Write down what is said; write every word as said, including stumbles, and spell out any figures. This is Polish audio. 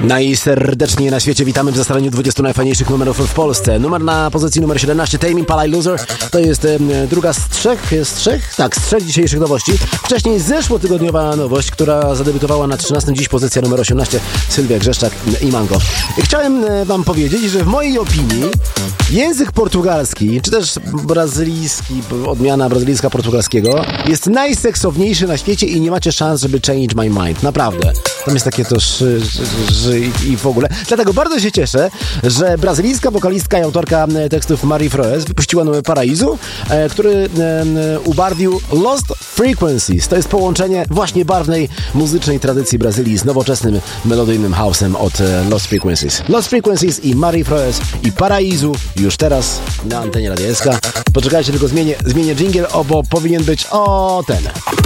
Najserdeczniej na świecie witamy w zestawieniu dwudziestu najfajniejszych numerów w Polsce. Numer na pozycji numer siedemnaście, Tame Impala i Loser. To jest e, druga z trzech, z trzech? Tak, z trzech dzisiejszych nowości. Wcześniej zeszłotygodniowa nowość, która zadebiutowała na trzynastym, dziś pozycja numer osiemnaście, Sylwia Grzeszczak i Mango. Chciałem e, wam powiedzieć, że w mojej opinii język portugalski, czy też brazylijski, odmiana brazylijska portugalskiego, jest najseksowniejszy na świecie i nie macie szans, żeby change my mind. Naprawdę. Tam jest takie to szy, szy, szy, i w ogóle. Dlatego bardzo się cieszę, że brazylijska wokalistka i autorka tekstów Mari Froes wypuściła numer Paraiso, e, który e, ubarwił Lost Frequencies. To jest połączenie właśnie barwnej muzycznej tradycji Brazylii z nowoczesnym melodyjnym house'em od e, Lost Frequencies. Lost Frequencies i Mari Froes i Paraiso już teraz na antenie Radia S K. Poczekajcie, tylko zmienię, zmienię dżingiel, o, bo powinien być o ten.